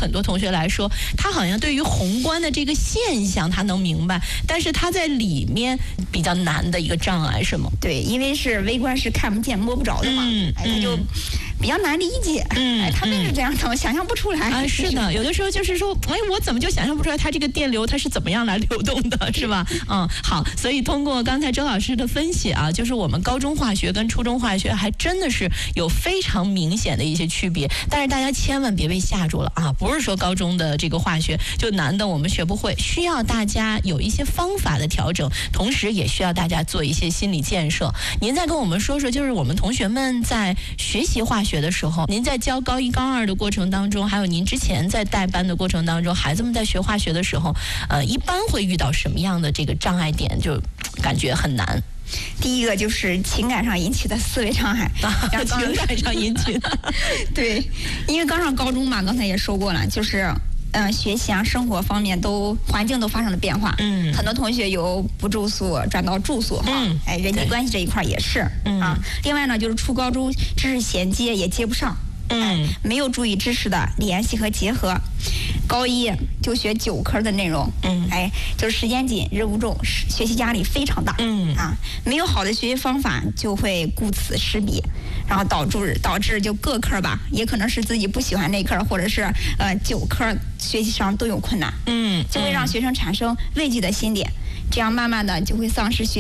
很多同学来说，他好像对于宏观的这个现象他能明白，但是他在里面比较难的一个障碍是吗？ 对，因为是微观是看不见摸不着的嘛，他就比较难理解。他们是这样的，我想象不出来。 是的，有的时候就是说，我怎么就想象不出来它这个电流它是怎么样来流动的，是吧？好，所以通过刚才周老师的分析啊，就是我们高中化学跟初中化学还真的是有非常明显的一些区别，但是大家千万别被吓住了啊！不是说高中的这个化学就难的我们学不会，需要大家有一些方法的调整，同时也需要大家做一些心理建设。您再跟我们说说，就是我们同学们在学习化学的时候，您在教高一高二的过程当中，还有您之前在带班的过程当中，孩子们在学化学的时候，一般会遇到什么样的这个障碍点，就感觉很难？ 第一个就是情感上引起的思维障碍， 情感上引起的。 对，因为刚上高中嘛，刚才也说过了，就是学习啊、生活方面环境都发生了变化。很多同学由不住宿转到住宿人际关系这一块也是另外呢，就是初高中知识衔接也接不上。没有注意知识的联系和结合，高一就学9科的内容，就是时间紧，任务重，学习压力非常大，没有好的学习方法，就会顾此失彼，然后导致就各科吧，也可能是自己不喜欢那科，或者是9科学习上都有困难，就会让学生产生畏惧的心理，这样慢慢的就会丧失学习